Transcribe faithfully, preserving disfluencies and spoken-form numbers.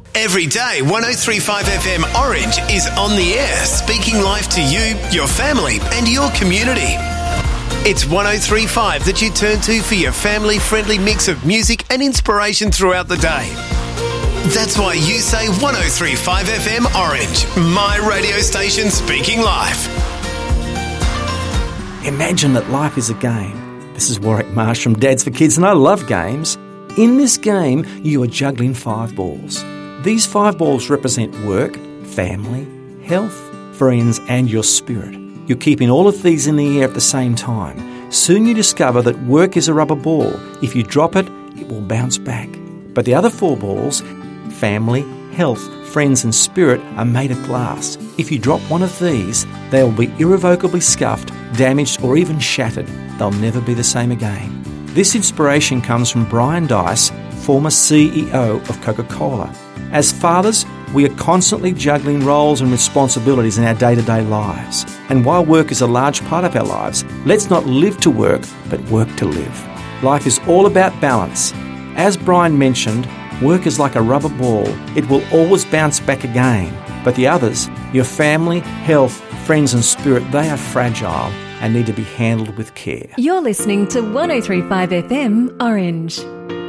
Every day, one oh three point five F M Orange is on the air, speaking life to you, your family and your community. It's one oh three point five that you turn to for your family-friendly mix of music and inspiration throughout the day. That's why you say one oh three point five F M Orange, my radio station speaking life. Imagine that life is a game. This is Warwick Marsh from Dads for Kids, and I love games. In this game, you are juggling five balls. These five balls represent work, family, health, friends, and your spirit. You're keeping all of these in the air at the same time. Soon you discover that work is a rubber ball. If you drop it, it will bounce back. But the other four balls, family, health, friends, and spirit, are made of glass. If you drop one of these, they will be irrevocably scuffed, damaged, or even shattered. They'll never be the same again. This inspiration comes from Brian Dice, former C E O of Coca-Cola. As fathers, we are constantly juggling roles and responsibilities in our day-to-day lives. And while work is a large part of our lives, let's not live to work, but work to live. Life is all about balance. As Brian mentioned, work is like a rubber ball. It will always bounce back again. But the others, your family, health, friends and spirit, they are fragile and need to be handled with care. You're listening to one oh three point five F M Orange.